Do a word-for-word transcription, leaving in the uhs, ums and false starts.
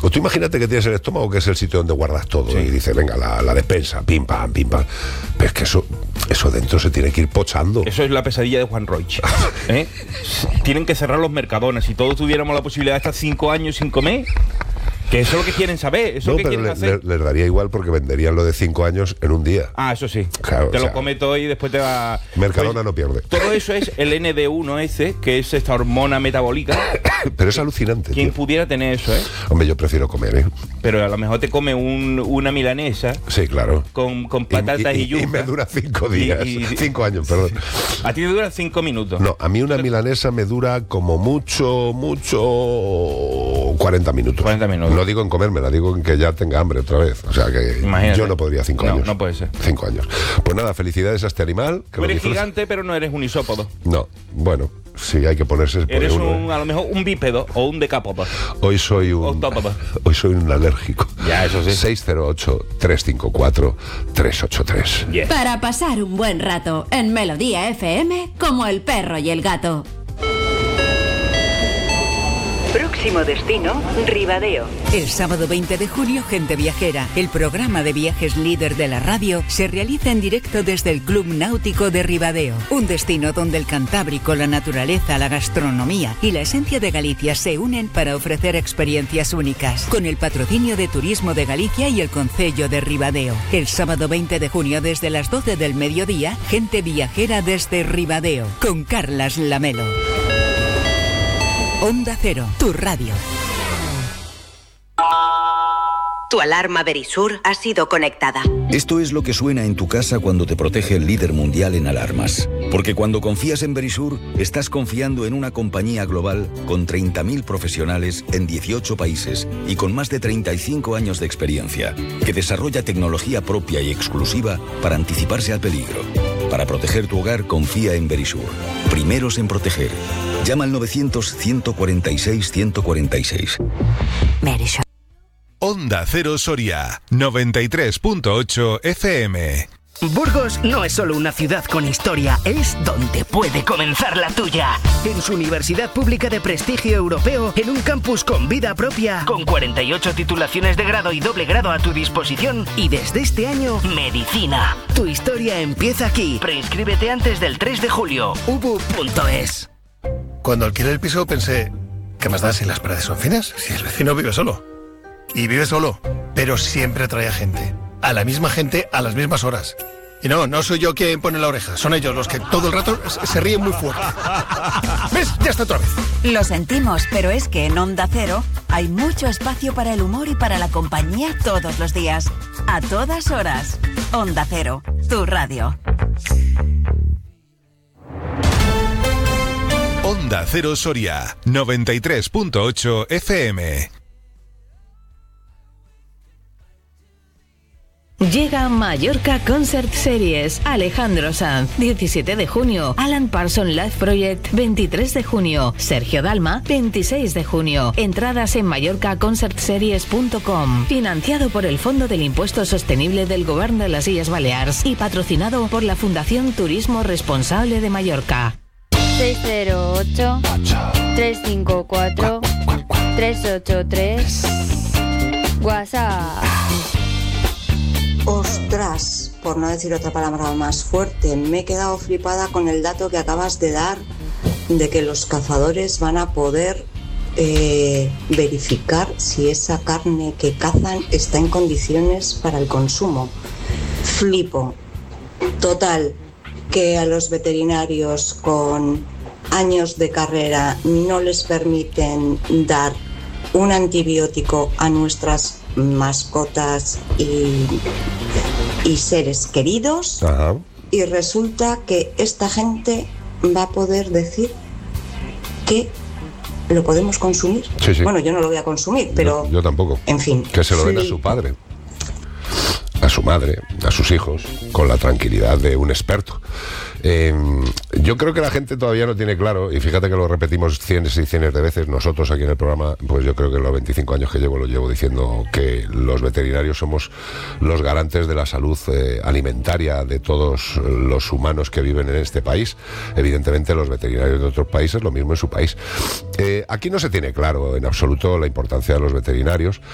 O tú imagínate que tienes el estómago, que es el sitio donde guardas todo, sí. Y dices, venga, la, la despensa, pim, pam, pim, pam. Pero es que eso, eso dentro se tiene que ir pochando. Eso es la pesadilla de Juan Roig. ¿Eh? Tienen que cerrar los mercadones. Si todos tuviéramos la posibilidad de estar cinco años sin comer... Que eso es lo que quieren saber, eso no, es lo que quieren le, hacer. Les daría igual porque venderían lo de cinco años en un día. Ah, eso sí. Claro, te o lo sea, come todo y después te va... Mercadona pues, no pierde. Todo eso es el N D uno ese, que es esta hormona metabólica. Pero es alucinante. ¿Quién tío. pudiera tener eso, eh? Hombre, yo prefiero comer, ¿eh? Pero a lo mejor te come un, una milanesa. Sí, claro. Con, con patatas y, y, y yuca. Y me dura cinco días. Y, y, cinco años, perdón. A ti te dura cinco minutos. No, a mí una milanesa me dura como mucho, mucho... cuarenta minutos. cuarenta minutos. No digo en comérmela, digo en que ya tenga hambre otra vez. O sea que imagínate. Yo no podría cinco no, años. No puede ser. Cinco años. Pues nada, felicidades a este animal. Que Tú eres gigante, pero no eres un isópodo. No, bueno, sí, hay que ponerse. Eres uno, un, ¿eh? a lo mejor un bípedo o un decápodo. Hoy soy un. Octópodo. Hoy soy un alérgico. Ya, eso sí. seis cero ocho, tres cinco cuatro, tres ocho tres. Yeah. Para pasar un buen rato en Melodía F M, como el perro y el gato. Próximo destino, Ribadeo. El sábado veinte de junio, Gente Viajera, el programa de viajes líder de la radio, se realiza en directo desde el Club Náutico de Ribadeo. Un destino donde el Cantábrico, la naturaleza, la gastronomía y la esencia de Galicia se unen para ofrecer experiencias únicas. Con el patrocinio de Turismo de Galicia y el Concello de Ribadeo. El sábado veinte de junio, desde las doce del mediodía, Gente Viajera desde Ribadeo, con Carlas Lamelo. Onda Cero, tu radio. Tu alarma Verisur ha sido conectada. Esto es lo que suena en tu casa cuando te protege el líder mundial en alarmas. Porque cuando confías en Verisur, estás confiando en una compañía global con treinta mil profesionales en dieciocho países y con más de treinta y cinco años de experiencia, que desarrolla tecnología propia y exclusiva para anticiparse al peligro. Para proteger tu hogar, confía en Verisur. Primeros en proteger. Llama al novecientos, ciento cuarenta y seis, ciento cuarenta y seis. Verisur. Onda Cero Soria, noventa y tres punto ocho F M. Burgos no es solo una ciudad con historia, es donde puede comenzar la tuya. En su universidad pública de prestigio europeo, en un campus con vida propia, con cuarenta y ocho titulaciones de grado y doble grado a tu disposición, y desde este año, medicina. Tu historia empieza aquí. Preinscríbete antes del tres de julio. u b u punto es. Cuando alquilé el piso pensé, ¿qué más da si las paredes son finas? Si el vecino vive solo. Y vive solo, pero siempre trae a gente. A la misma gente, a las mismas horas. Y no, no soy yo quien pone la oreja. Son ellos los que todo el rato se ríen muy fuerte. ¿Ves? Ya está otra vez. Lo sentimos, pero es que en Onda Cero hay mucho espacio para el humor y para la compañía todos los días. A todas horas. Onda Cero, tu radio. Onda Cero Soria, noventa y tres punto ocho F M. Llega Mallorca Concert Series. Alejandro Sanz, diecisiete de junio. Alan Parsons Live Project, veintitrés de junio. Sergio Dalma, veintiséis de junio. Entradas en mallorca concert series punto com. Financiado por el Fondo del Impuesto Sostenible del Govern de las Illes Balears y patrocinado por la Fundación Turismo Responsable de Mallorca. seis cero ocho, tres cinco cuatro, tres ocho tres. WhatsApp. Ostras, por no decir otra palabra más fuerte, me he quedado flipada con el dato que acabas de dar de que los cazadores van a poder eh, verificar si esa carne que cazan está en condiciones para el consumo. Flipo. Total, que a los veterinarios con años de carrera no les permiten dar un antibiótico a nuestras mascotas y, y seres queridos. Ajá. Y resulta que esta gente va a poder decir que lo podemos consumir. Sí, sí. Bueno, yo no lo voy a consumir, pero yo, yo tampoco. En fin, que se lo den a su padre, a su madre, a sus hijos, con la tranquilidad de un experto. Eh, yo creo que la gente todavía no tiene claro, y fíjate que lo repetimos cientos y cientos de veces nosotros aquí en el programa, pues yo creo que en los veinticinco años que llevo lo llevo diciendo que los veterinarios somos los garantes de la salud eh, alimentaria de todos los humanos que viven en este país. Evidentemente los veterinarios de otros países lo mismo en su país. Eh, aquí no se tiene claro en absoluto la importancia de los veterinarios.